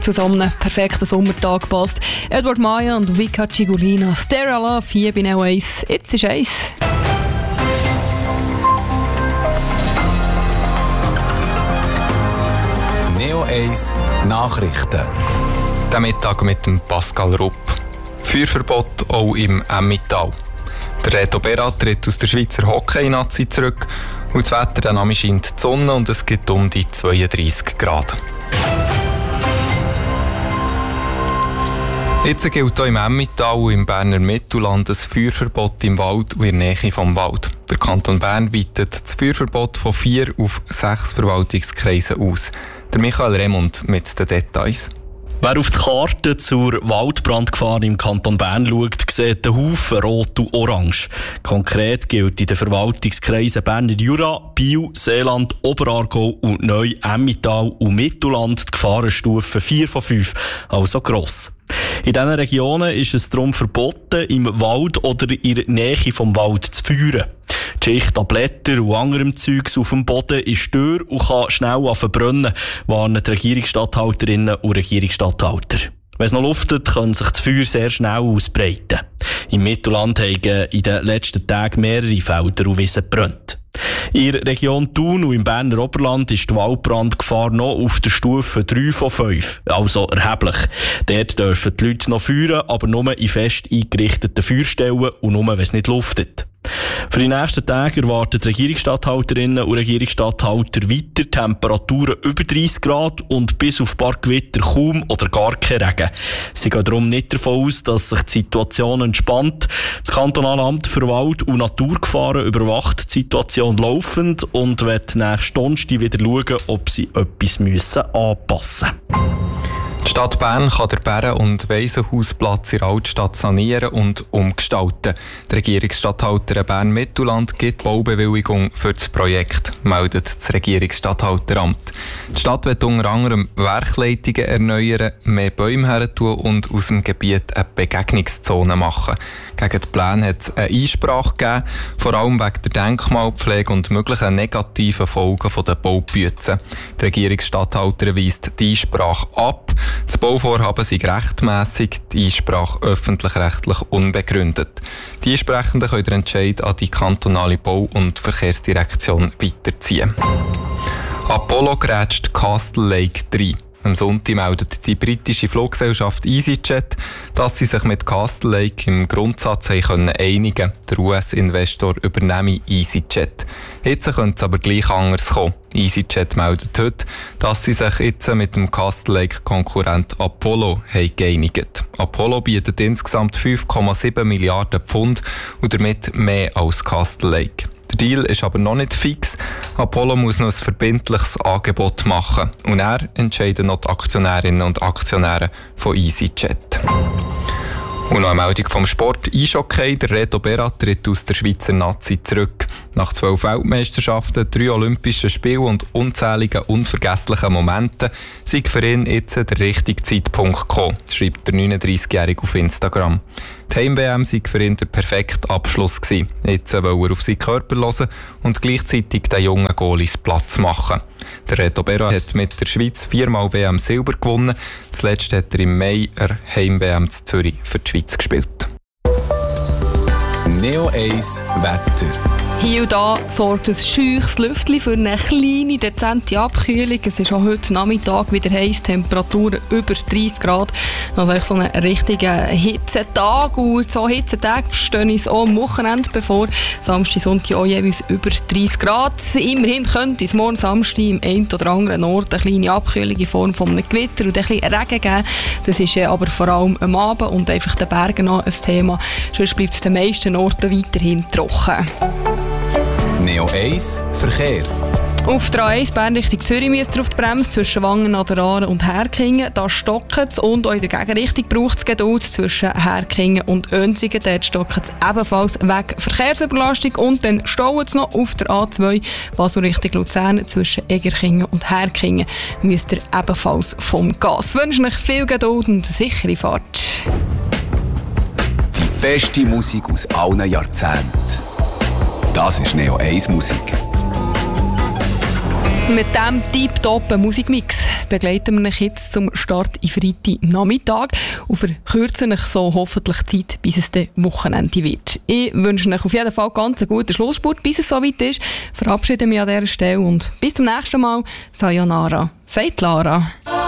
zu so einem perfekten Sommertag passt. Edward Maya und Vika Cigolina. Stereo Love hier bei Neo 1. Jetzt ist 1. Neo 1 Nachrichten. Der Mittag mit dem Pascal Rupp. Feuerverbot auch im Emmental. Der Reto Berat tritt aus der Schweizer Hockey-Nazi zurück und das Wetter dann scheint die Sonne und es gibt um die 32 Grad. Jetzt gilt auch im Emmental und im Berner Mittelland ein Feuerverbot im Wald und in der Nähe vom Wald. Der Kanton Bern weitet das Feuerverbot von 4 auf 6 Verwaltungskreise aus. Der Michael Remund mit den Details. Wer auf die Karte zur Waldbrandgefahr im Kanton Bern schaut, sieht einen Haufen Rot und Orange. Konkret gilt in den Verwaltungskreisen Berner Jura, Biel, Seeland, Oberaargau und Neu-Emmental und Mittelland die Gefahrenstufe 4 von 5, also gross. In diesen Regionen ist es darum verboten, im Wald oder in der Nähe vom Wald zu feuern. Die Schicht an Blättern und anderem Zeugs auf dem Boden ist dürr und kann schnell verbrennen, warnen die Regierungsstatthalterinnen und Regierungsstatthalter. Wenn es noch luftet, kann sich das Feuer sehr schnell ausbreiten. Im Mittelland haben in den letzten Tagen mehrere Felder und Wiesen gebrannt. In der Region Thun und im Berner Oberland ist die Waldbrandgefahr noch auf der Stufe 3 von 5, also erheblich. Dort dürfen die Leute noch feuern, aber nur in fest eingerichteten Feuerstellen und nur, wenn es nicht luftet. Für die nächsten Tage erwarten die Regierungsstatthalterinnen und Regierungsstatthalter weiter Temperaturen über 30 Grad und bis auf ein paar Gewitter kaum oder gar kein Regen. Sie gehen darum nicht davon aus, dass sich die Situation entspannt. Das Kantonale Amt für Wald- und Naturgefahren überwacht die Situation laufend und wird nächsten Donnerstag wieder schauen, ob sie etwas anpassen müssen. Die Stadt Bern kann den Bären- und Waisenhausplatz in der Altstadt sanieren und umgestalten. Die Regierungsstatthalter Bern-Mittelland gibt Baubewilligung für das Projekt, meldet das Regierungsstatthalteramt. Die Stadt wird unter anderem Werkleitungen erneuern, mehr Bäume hertun und aus dem Gebiet eine Begegnungszone machen. Gegen die Pläne hat es eine Einsprache gegeben, vor allem wegen der Denkmalpflege und möglichen negativen Folgen der Baubützen. Die Regierungsstatthalter weist die Einsprache ab. Das Bauvorhaben sei rechtmässig, die Einsprache öffentlich-rechtlich unbegründet. Die Einsprechenden können den Entscheid an die kantonale Bau- und Verkehrsdirektion weiterziehen. Apollo grätscht Castle Lake 3. Am Sonntag meldet die britische Fluggesellschaft EasyJet, dass sie sich mit Castle Lake im Grundsatz einigen können. Der US-Investor übernehme EasyJet. Jetzt könnte es aber gleich anders kommen. EasyJet meldet heute, dass sie sich jetzt mit dem Castle Lake-Konkurrent Apollo geeinigt. Apollo bietet insgesamt 5,7 Milliarden Pfund und damit mehr als Castle Lake. Der Deal ist aber noch nicht fix. Apollo muss noch ein verbindliches Angebot machen. Und er entscheiden noch die Aktionärinnen und Aktionäre von EasyJet. Und noch eine Meldung vom Sport. Eishockey, der Reto Berat tritt aus der Schweizer Nazi zurück. Nach 12 Weltmeisterschaften, 3 Olympischen Spielen und unzähligen unvergesslichen Momenten sei für ihn jetzt der richtige Zeitpunkt gekommen, schreibt der 39-Jährige auf Instagram. Die Heim-WM sei für ihn der perfekte Abschluss gewesen. Jetzt will er auf seinen Körper hören und gleichzeitig den jungen Goalies Platz machen. Der Reto Berat hat mit der Schweiz 4-mal WM Silber gewonnen. Zuletzt hat er im Mai eine Heim-WM zu Zürich für die Schweiz gespielt. Neo 1 Wetter. Hier und da sorgt ein scheuches Lüftchen für eine kleine, dezente Abkühlung. Es ist auch heute Nachmittag wieder heiß, Temperaturen über 30 Grad. Also echt so ein richtiger Hitzetag. Und so Hitzetage stehen uns auch am Wochenende bevor. Samstag, Sonntag auch jeweils über 30 Grad. Immerhin könnte es morgen Samstag im einen oder anderen Ort eine kleine Abkühlung in Form von einem Gewitter und ein bisschen Regen geben. Das ist aber vor allem am Abend und einfach den Bergen noch ein Thema. Sonst bleibt es den meisten Orten weiterhin trocken. Neo 1 Verkehr. Auf der A1 Bern Richtung Zürich müsst ihr auf die Bremse zwischen Wangen an der Aare und Herkingen. Da stockt es und auch in der Gegenrichtung braucht es Geduld zwischen Herkingen und Önsigen. Dort stockt es ebenfalls wegen Verkehrsüberlastung und dann staut es noch auf der A2 Basel Richtung Luzern zwischen Egerkingen und Herkingen. Müsst ihr ebenfalls vom Gas. Ich wünsche euch viel Geduld und eine sichere Fahrt. Die beste Musik aus allen Jahrzehnten. Das ist Neo 1 Musik. Mit diesem tipptoppen Musikmix begleiten wir euch jetzt zum Start in Freitagnachmittag und verkürzen euch so hoffentlich die Zeit, bis es dann Wochenende wird. Ich wünsche euch auf jeden Fall ganz einen guten Schlussspurt, bis es soweit ist. Verabschiede mich an dieser Stelle und bis zum nächsten Mal. Sayonara, sagt Lara.